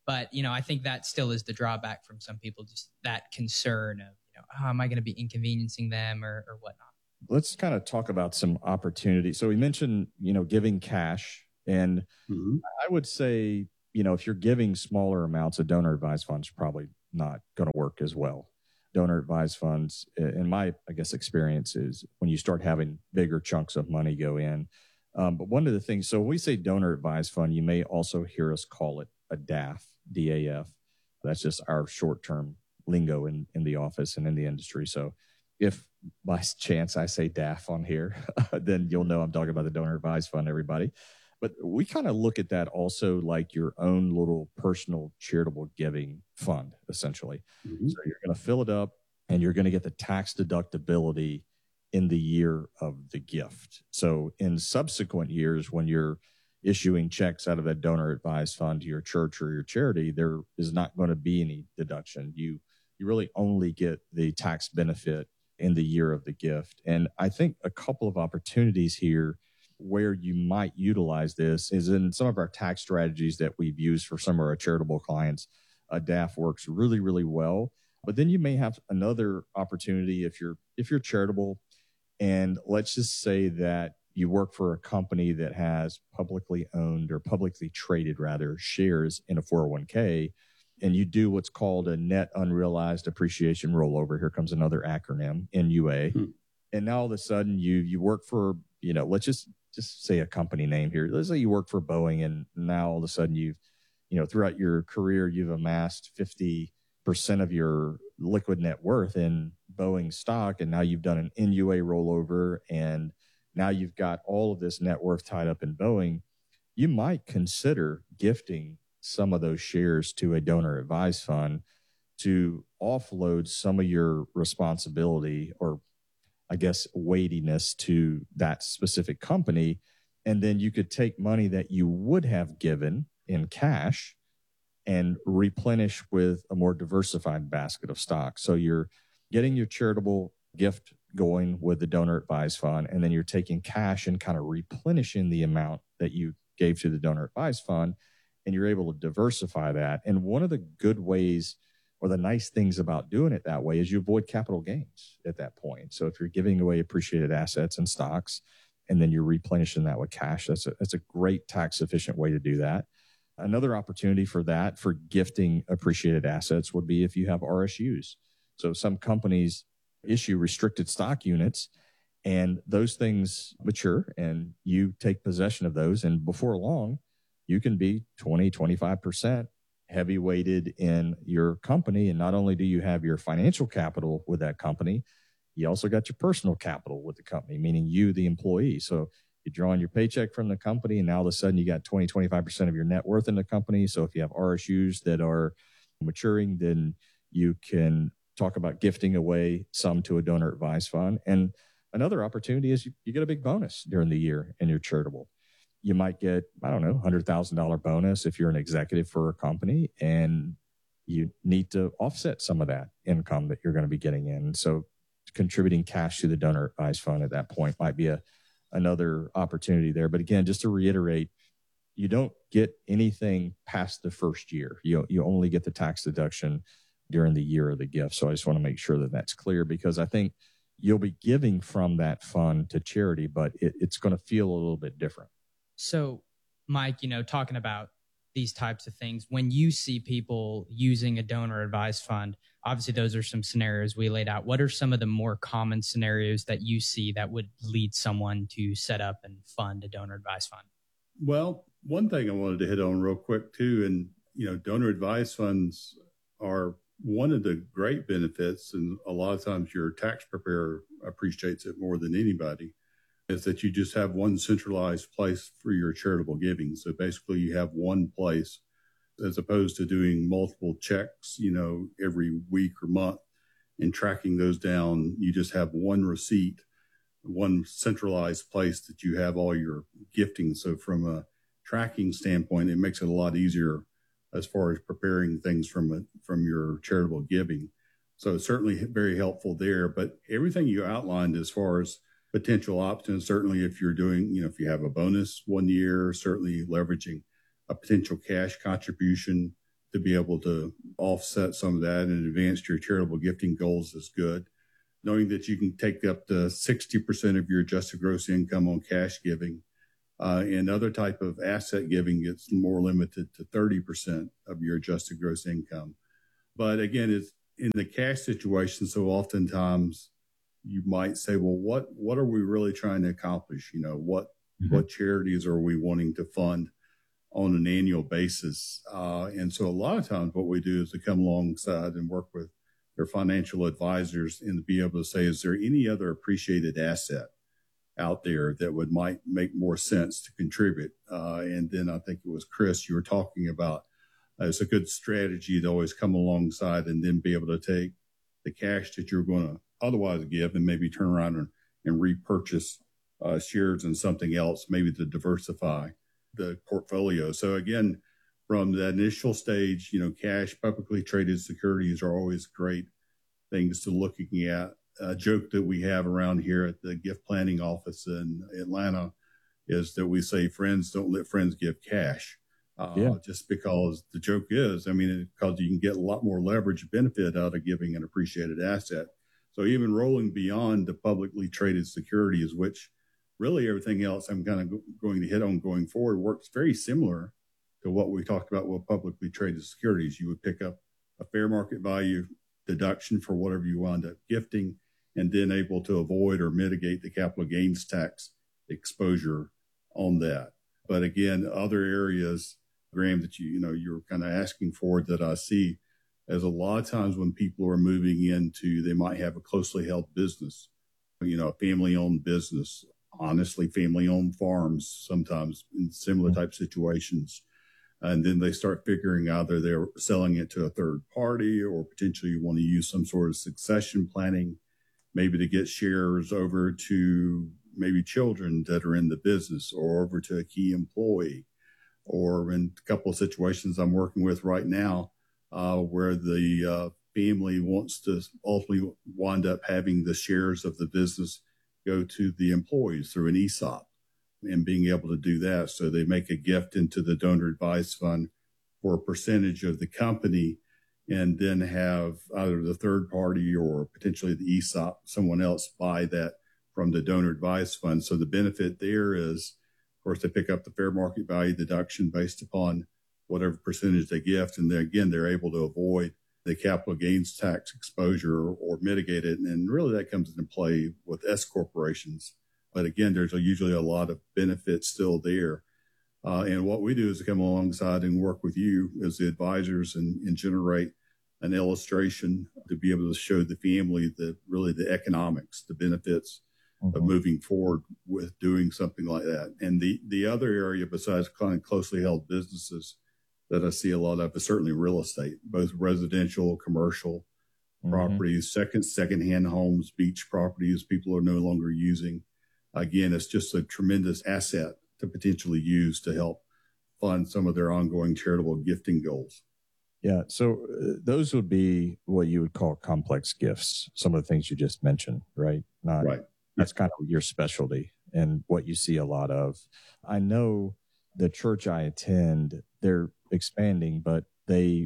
But, I think that still is the drawback from some people, just that concern of, oh, am I going to be inconveniencing them or whatnot? Let's kind of talk about some opportunities. So we mentioned, giving cash. And I would say, if you're giving smaller amounts, a donor advised fund is probably not going to work as well. Donor advised funds, in my, experience, is when you start having bigger chunks of money go in. But one of the things, so when we say donor advised fund, you may also hear us call it a DAF, DAF. That's just our short-term lingo in the office and in the industry. So if by chance I say DAF on here, then you'll know I'm talking about the donor advised fund, everybody. But we kind of look at that also like your own little personal charitable giving fund, essentially. So you're going to fill it up and you're going to get the tax deductibility in the year of the gift. So in subsequent years, when you're issuing checks out of that donor advised fund to your church or your charity, there is not going to be any deduction. You really only get the tax benefit in the year of the gift. And I think a couple of opportunities here where you might utilize this is in some of our tax strategies that we've used for some of our charitable clients. A DAF works really, really well. But then you may have another opportunity if you're charitable, and let's just say that you work for a company that has publicly owned or publicly traded rather shares in a 401k, and you do what's called a net unrealized appreciation rollover. Here comes another acronym, NUA. And now all of a sudden you work for, let's just say a company name here. Let's say you work for Boeing, and now all of a sudden you've, throughout your career, you've amassed 50% of your liquid net worth in Boeing stock. And now you've done an NUA rollover, and now you've got all of this net worth tied up in Boeing. You might consider gifting some of those shares to a donor advised fund to offload some of your responsibility or weightiness to that specific company. And then you could take money that you would have given in cash and replenish with a more diversified basket of stocks. So you're getting your charitable gift going with the donor advised fund, and then you're taking cash and kind of replenishing the amount that you gave to the donor advised fund, and you're able to diversify that. And one of the good ways or the nice things about doing it that way is you avoid capital gains at that point. So if you're giving away appreciated assets and stocks, and then you're replenishing that with cash, that's a great tax efficient way to do that. Another opportunity for that, for gifting appreciated assets, would be if you have RSUs. So some companies issue restricted stock units, and those things mature, and you take possession of those. And before long, you can be 20, 25% heavy weighted in your company. And not only do you have your financial capital with that company, you also got your personal capital with the company, meaning you, the employee. So you're drawing your paycheck from the company, and now all of a sudden you got 20, 25% of your net worth in the company. So if you have RSUs that are maturing, then you can talk about gifting away some to a donor advised fund. And another opportunity is you get a big bonus during the year and you're charitable. You might get, $100,000 bonus if you're an executive for a company, and you need to offset some of that income that you're going to be getting in. So contributing cash to the donor advised fund at that point might be another opportunity there. But again, just to reiterate, you don't get anything past the first year. You only get the tax deduction during the year of the gift. So I just want to make sure that that's clear, because I think you'll be giving from that fund to charity, but it's going to feel a little bit different. So, Mike, talking about these types of things, when you see people using a donor advised fund, obviously those are some scenarios we laid out. What are some of the more common scenarios that you see that would lead someone to set up and fund a donor advised fund? Well, one thing I wanted to hit on real quick too, and donor advised funds are one of the great benefits, and a lot of times your tax preparer appreciates it more than anybody, is that you just have one centralized place for your charitable giving. So basically you have one place, as opposed to doing multiple checks, every week or month and tracking those down. You just have one receipt, one centralized place that you have all your gifting. So from a tracking standpoint, it makes it a lot easier as far as preparing things from your charitable giving. So it's certainly very helpful there. But everything you outlined as far as potential options, certainly if you're doing, if you have a bonus one year, certainly leveraging a potential cash contribution to be able to offset some of that and advance your charitable gifting goals is good. Knowing that you can take up to 60% of your adjusted gross income on cash giving. And other type of asset giving, it's more limited to 30% of your adjusted gross income. But again, it's in the cash situation. So oftentimes you might say, well, what are we really trying to accomplish? What charities are we wanting to fund on an annual basis? And so a lot of times what we do is to come alongside and work with their financial advisors and to be able to say, is there any other appreciated asset out there that might make more sense to contribute? And then I think it was Chris, you were talking about, it's a good strategy to always come alongside and then be able to take the cash that you're going to otherwise give and maybe turn around and repurchase shares in something else, maybe to diversify the portfolio. So again, from the initial stage, cash, publicly traded securities are always great things to looking at. A joke that we have around here at the gift planning office in Atlanta is that we say, friends, don't let friends give cash. Just because the joke is, because you can get a lot more leverage benefit out of giving an appreciated asset. So even rolling beyond the publicly traded securities, which really everything else I'm kind of going to hit on going forward works very similar to what we talked about with publicly traded securities. You would pick up a fair market value deduction for whatever you wound up gifting, and then able to avoid or mitigate the capital gains tax exposure on that. But again, other areas, Graham, that you're kind of asking for that I see as a lot of times when people are moving into, they might have a closely held business, a family-owned business, honestly, family-owned farms sometimes in similar type situations. And then they start figuring either they're selling it to a third party or potentially you want to use some sort of succession planning, maybe to get shares over to maybe children that are in the business or over to a key employee. Or in a couple of situations I'm working with right now where the family wants to ultimately wind up having the shares of the business go to the employees through an ESOP and being able to do that. So they make a gift into the donor advised fund for a percentage of the company and then have either the third party or potentially the ESOP, someone else buy that from the donor advised fund. So the benefit there is, of course, they pick up the fair market value deduction based upon whatever percentage they gift. And then again, they're able to avoid the capital gains tax exposure or mitigate it. And really that comes into play with S corporations. But again, there's usually a lot of benefits still there. And what we do is to come alongside and work with you as the advisors and generate an illustration to be able to show the family the economics, the benefits of moving forward with doing something like that. And the other area besides kind of closely held businesses that I see a lot of is certainly real estate, both residential, commercial properties, secondhand homes, beach properties people are no longer using. Again, it's just a tremendous asset to potentially use to help fund some of their ongoing charitable gifting goals. Yeah. So those would be what you would call complex gifts. Some of the things you just mentioned, right? Right. That's kind of your specialty and what you see a lot of. I know the church I attend, they're expanding, but and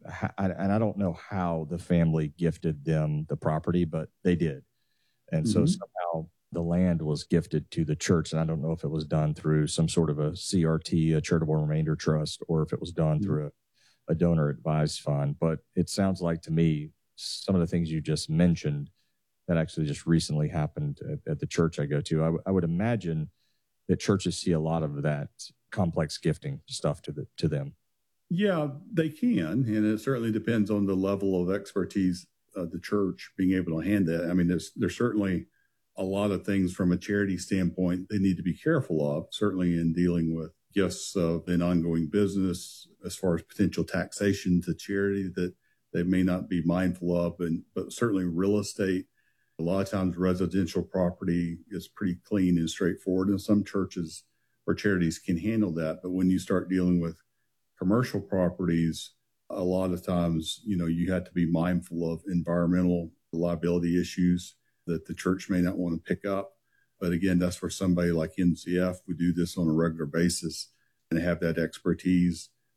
I don't know how the family gifted them the property, but they did. And so somehow the land was gifted to the church. And I don't know if it was done through some sort of a CRT, a charitable remainder trust, or if it was done through a donor advised fund. But it sounds like to me, some of the things you just mentioned that actually just recently happened at the church I go to, I would imagine that churches see a lot of that complex gifting stuff to them. Yeah, they can. And it certainly depends on the level of expertise of the church being able to hand that. I mean, there's certainly a lot of things from a charity standpoint they need to be careful of, certainly in dealing with gifts of an ongoing business as far as potential taxation to charity that they may not be mindful of. But certainly real estate, a lot of times residential property is pretty clean and straightforward. And some churches or charities can handle that. But when you start dealing with commercial properties, a lot of times, you have to be mindful of environmental liability issues that the church may not want to pick up. But again, that's where somebody like NCF would do this on a regular basis and have that expertise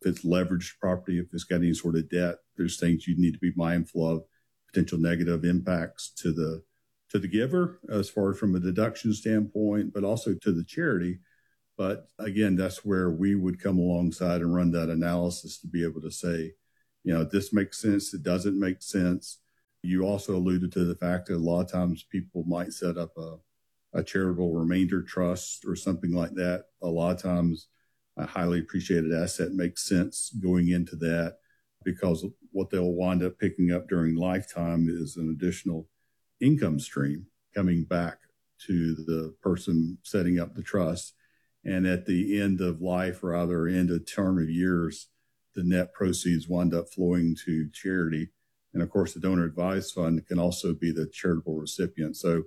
it's leveraged property, if it's got any sort of debt, there's things you need to be mindful of, potential negative impacts to the giver as far as from a deduction standpoint, but also to the charity. But again, that's where we would come alongside and run that analysis to be able to say, this makes sense, it doesn't make sense. You also alluded to the fact that a lot of times people might set up a charitable remainder trust or something like that. A lot of times a highly appreciated asset makes sense going into that, because what they'll wind up picking up during lifetime is an additional income stream coming back to the person setting up the trust. And at the end of life, or either end of term of years, the net proceeds wind up flowing to charity. And of course, the donor advised fund can also be the charitable recipient. So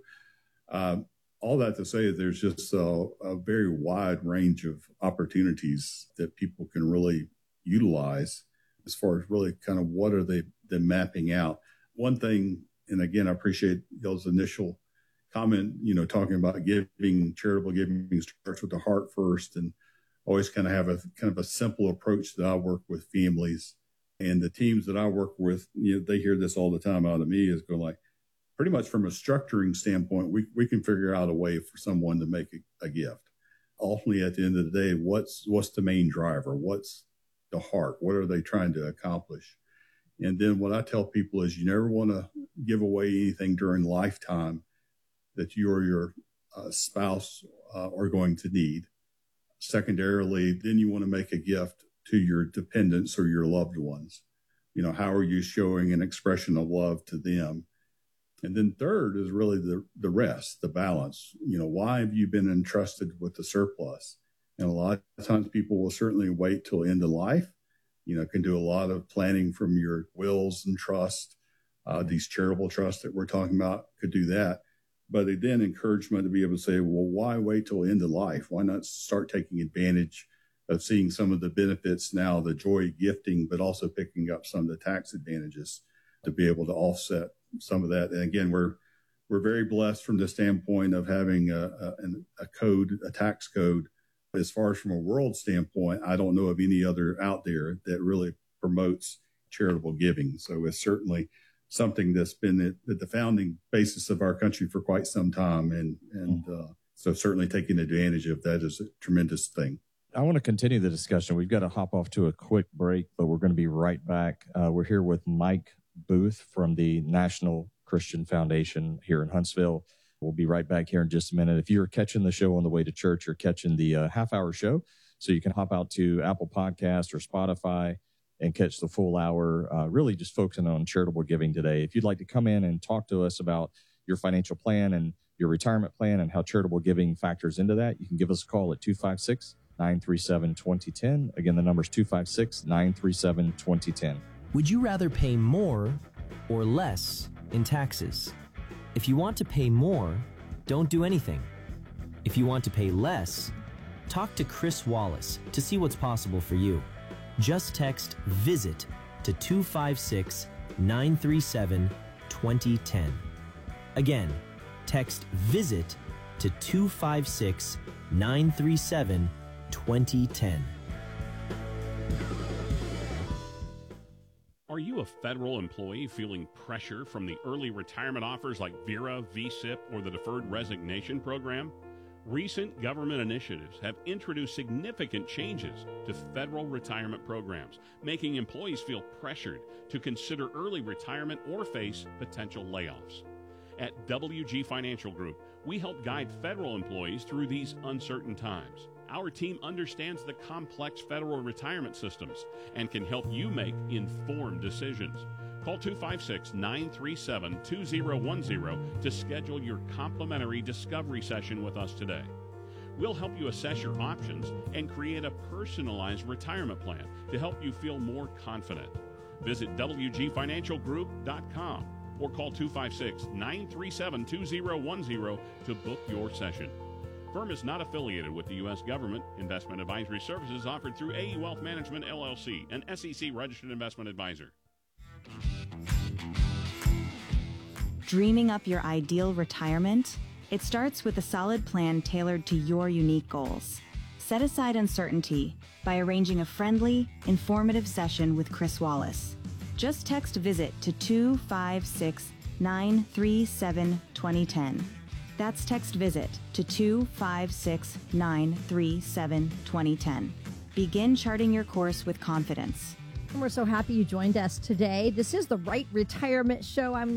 all that to say, there's just a very wide range of opportunities that people can really utilize as far as really kind of what are they mapping out. One thing, and again, I appreciate y'all's initial comment, talking about charitable giving starts with the heart first, and always kind of have a simple approach that I work with families and the teams that I work with. They hear this all the time out of me, is going like, pretty much from a structuring standpoint, we can figure out a way for someone to make a gift. Ultimately, at the end of the day, what's the main driver? What's the heart? What are they trying to accomplish? And then what I tell people is, you never want to give away anything during lifetime that you or your spouse are going to need. Secondarily, then you want to make a gift to your dependents or your loved ones. How are you showing an expression of love to them? And then third is really the rest, the balance. Why have you been entrusted with the surplus? And a lot of times people will certainly wait till end of life, can do a lot of planning from your wills and trust. These charitable trusts that we're talking about could do that. But then encouragement to be able to say, well, why wait till end of life? Why not start taking advantage of seeing some of the benefits now, the joy of gifting, but also picking up some of the tax advantages to be able to offset some of that. And again, we're very blessed from the standpoint of having a tax code. As far as from a world standpoint, I don't know of any other out there that really promotes charitable giving. So it's certainly something that's been at the founding basis of our country for quite some time. And so certainly taking advantage of that is a tremendous thing. I want to continue the discussion. We've got to hop off to a quick break, but we're going to be right back. We're here with Mike Booth from the National Christian Foundation here in Huntsville. We'll be right back here in just a minute. If you're catching the show on the way to church, you're catching the half-hour show, so you can hop out to Apple Podcast or Spotify and catch the full hour, really just focusing on charitable giving today. If you'd like to come in and talk to us about your financial plan and your retirement plan and how charitable giving factors into that, you can give us a call at 256-937-2010. Again, the number is 256-937-2010. Would you rather pay more or less in taxes? If you want to pay more, don't do anything. If you want to pay less, talk to Chris Wallace to see what's possible for you. Just text VISIT to 256-937-2010. Again, text VISIT to 256-937-2010. Are you a federal employee feeling pressure from the early retirement offers like VERA, VSIP, or the Deferred Resignation Program? Recent government initiatives have introduced significant changes to federal retirement programs, making employees feel pressured to consider early retirement or face potential layoffs. At WG Financial Group, we help guide federal employees through these uncertain times. Our team understands the complex federal retirement systems and can help you make informed decisions. Call 256-937-2010 to schedule your complimentary discovery session with us today. We'll help you assess your options and create a personalized retirement plan to help you feel more confident. Visit WGFinancialGroup.com or call 256-937-2010 to book your session. Firm is not affiliated with the U.S. government. Investment advisory services offered through AE Wealth Management, LLC, an SEC registered investment advisor. Dreaming up your ideal retirement? It starts with a solid plan tailored to your unique goals. Set aside uncertainty, by arranging a friendly, informative session with Chris Wallace. Just text VISIT to 256-937-2010. That's text VISIT to 256-937-2010. Begin charting your course with confidence. And we're so happy you joined us today. This is the Right Retirement Show. I'm